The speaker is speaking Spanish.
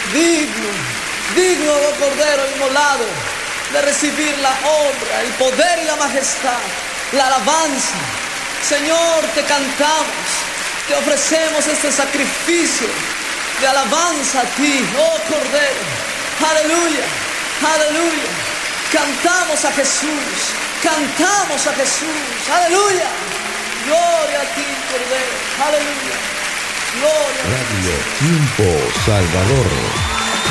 digno, digno, oh Cordero inmolado, de recibir la honra, el poder y la majestad, la alabanza. Señor, te cantamos, te ofrecemos este sacrificio de alabanza a ti, oh Cordero. Aleluya, aleluya. Cantamos a Jesús, cantamos a Jesús, aleluya. Gloria a ti, Cordero, aleluya. Gloria a ti. Radio Tiempo Salvador.